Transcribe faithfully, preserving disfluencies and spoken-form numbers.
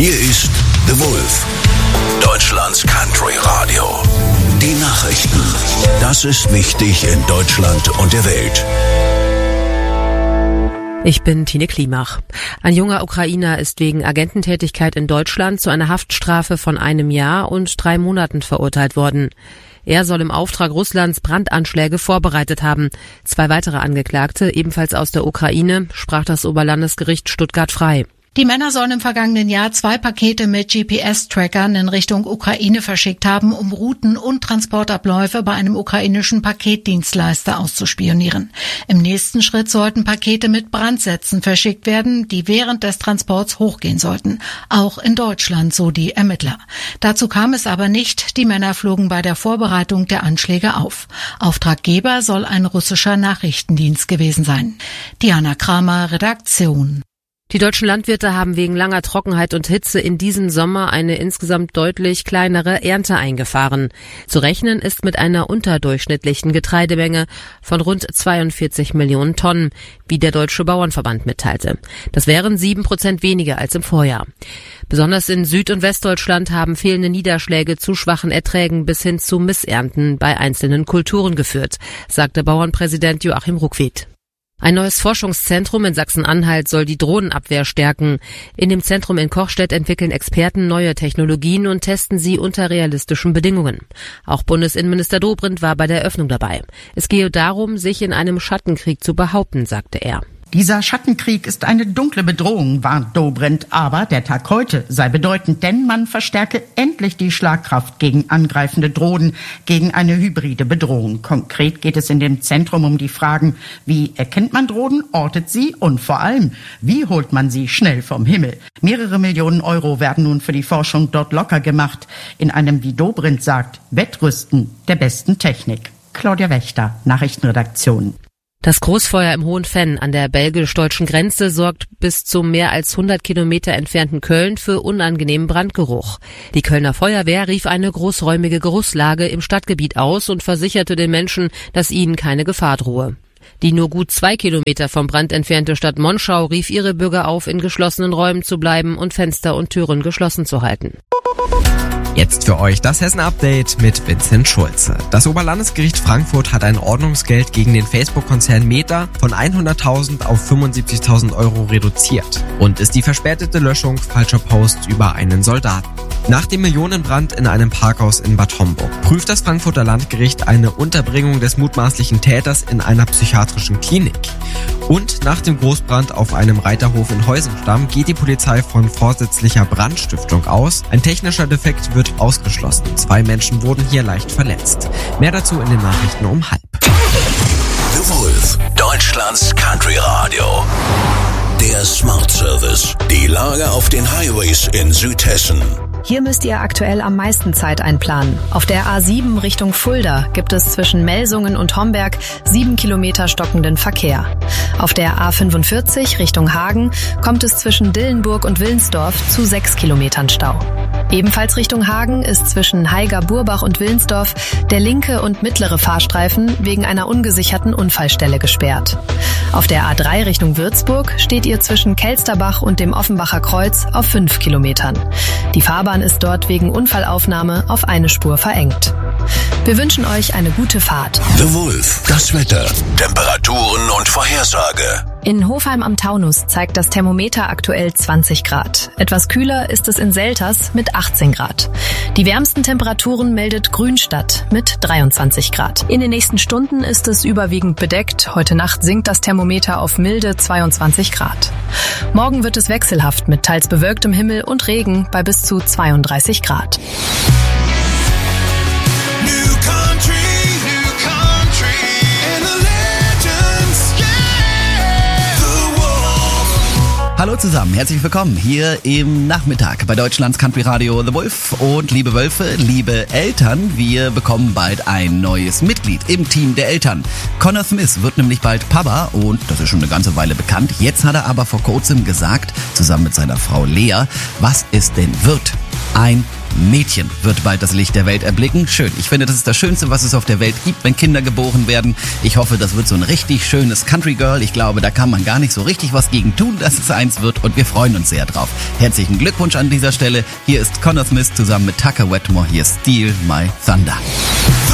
Hier ist The Wolf, Deutschlands Country Radio. Die Nachrichten. Das ist wichtig in Deutschland und der Welt. Ich bin Tine Klimach. Ein junger Ukrainer ist wegen Agententätigkeit in Deutschland zu einer Haftstrafe von einem Jahr und drei Monaten verurteilt worden. Er soll im Auftrag Russlands Brandanschläge vorbereitet haben. Zwei weitere Angeklagte, ebenfalls aus der Ukraine, sprach das Oberlandesgericht Stuttgart frei. Die Männer sollen im vergangenen Jahr zwei Pakete mit G P S-Trackern in Richtung Ukraine verschickt haben, um Routen und Transportabläufe bei einem ukrainischen Paketdienstleister auszuspionieren. Im nächsten Schritt sollten Pakete mit Brandsätzen verschickt werden, die während des Transports hochgehen sollten. Auch in Deutschland, so die Ermittler. Dazu kam es aber nicht. Die Männer flogen bei der Vorbereitung der Anschläge auf. Auftraggeber soll ein russischer Nachrichtendienst gewesen sein. Diana Kramer, Redaktion. Die deutschen Landwirte haben wegen langer Trockenheit und Hitze in diesem Sommer eine insgesamt deutlich kleinere Ernte eingefahren. Zu rechnen ist mit einer unterdurchschnittlichen Getreidemenge von rund zweiundvierzig Millionen Tonnen, wie der Deutsche Bauernverband mitteilte. Das wären sieben Prozent weniger als im Vorjahr. Besonders in Süd- und Westdeutschland haben fehlende Niederschläge zu schwachen Erträgen bis hin zu Missernten bei einzelnen Kulturen geführt, sagte Bauernpräsident Joachim Ruckwied. Ein neues Forschungszentrum in Sachsen-Anhalt soll die Drohnenabwehr stärken. In dem Zentrum in Kochstedt entwickeln Experten neue Technologien und testen sie unter realistischen Bedingungen. Auch Bundesinnenminister Dobrindt war bei der Eröffnung dabei. Es gehe darum, sich in einem Schattenkrieg zu behaupten, sagte er. Dieser Schattenkrieg ist eine dunkle Bedrohung, warnt Dobrindt, aber der Tag heute sei bedeutend, denn man verstärke endlich die Schlagkraft gegen angreifende Drohnen, gegen eine hybride Bedrohung. Konkret geht es in dem Zentrum um die Fragen, wie erkennt man Drohnen, ortet sie und vor allem, wie holt man sie schnell vom Himmel. Mehrere Millionen Euro werden nun für die Forschung dort locker gemacht, in einem, wie Dobrindt sagt, Wettrüsten der besten Technik. Claudia Wächter, Nachrichtenredaktion. Das Großfeuer im Hohenfenn an der belgisch-deutschen Grenze sorgt bis zum mehr als hundert Kilometer entfernten Köln für unangenehmen Brandgeruch. Die Kölner Feuerwehr rief eine großräumige Geruchslage im Stadtgebiet aus und versicherte den Menschen, dass ihnen keine Gefahr drohe. Die nur gut zwei Kilometer vom Brand entfernte Stadt Monschau rief ihre Bürger auf, in geschlossenen Räumen zu bleiben und Fenster und Türen geschlossen zu halten. Jetzt für euch das Hessen-Update mit Vincent Schulze. Das Oberlandesgericht Frankfurt hat ein Ordnungsgeld gegen den Facebook-Konzern Meta von hunderttausend auf fünfundsiebzigtausend Euro reduziert. Und ist die verspätete Löschung falscher Posts über einen Soldaten. Nach dem Millionenbrand in einem Parkhaus in Bad Homburg prüft das Frankfurter Landgericht eine Unterbringung des mutmaßlichen Täters in einer psychiatrischen Klinik. Und nach dem Großbrand auf einem Reiterhof in Heusenstamm geht die Polizei von vorsätzlicher Brandstiftung aus. Ein technischer Defekt wird ausgeschlossen. Zwei Menschen wurden hier leicht verletzt. Mehr dazu in den Nachrichten um halb. The Wolf, Deutschlands Country Radio. Der Smart Service. Die Lage auf den Highways in Südhessen. Hier müsst ihr aktuell am meisten Zeit einplanen. Auf der A sieben Richtung Fulda gibt es zwischen Melsungen und Homberg sieben Kilometer stockenden Verkehr. Auf der A fünfundvierzig Richtung Hagen kommt es zwischen Dillenburg und Willensdorf zu sechs Kilometern Stau. Ebenfalls Richtung Hagen ist zwischen Haiger-Burbach und Willensdorf der linke und mittlere Fahrstreifen wegen einer ungesicherten Unfallstelle gesperrt. Auf der A drei Richtung Würzburg steht ihr zwischen Kelsterbach und dem Offenbacher Kreuz auf fünf Kilometern. Die Fahrbahn ist dort wegen Unfallaufnahme auf eine Spur verengt. Wir wünschen euch eine gute Fahrt. The Wolf, das Wetter, Temperaturen und Vorhersage. In Hofheim am Taunus zeigt das Thermometer aktuell zwanzig Grad. Etwas kühler ist es in Selters mit achtzehn Grad. Die wärmsten Temperaturen meldet Grünstadt mit dreiundzwanzig Grad. In den nächsten Stunden ist es überwiegend bedeckt. Heute Nacht sinkt das Thermometer auf milde zweiundzwanzig Grad. Morgen wird es wechselhaft mit teils bewölktem Himmel und Regen bei bis zu zweiunddreißig Grad. Hallo zusammen, herzlich willkommen hier im Nachmittag bei Deutschlands Country Radio The Wolf. Und liebe Wölfe, liebe Eltern, wir bekommen bald ein neues Mitglied im Team der Eltern. Connor Smith wird nämlich bald Papa und das ist schon eine ganze Weile bekannt. Jetzt hat er aber vor kurzem gesagt, zusammen mit seiner Frau Lea, was es denn wird. Ein Mädchen wird bald das Licht der Welt erblicken. Schön. Ich finde, das ist das Schönste, was es auf der Welt gibt, wenn Kinder geboren werden. Ich hoffe, das wird so ein richtig schönes Country Girl. Ich glaube, da kann man gar nicht so richtig was gegen tun, dass es eins wird, und wir freuen uns sehr drauf. Herzlichen Glückwunsch an dieser Stelle. Hier ist Connor Smith zusammen mit Tucker Wetmore. Hier ist Steal My Thunder.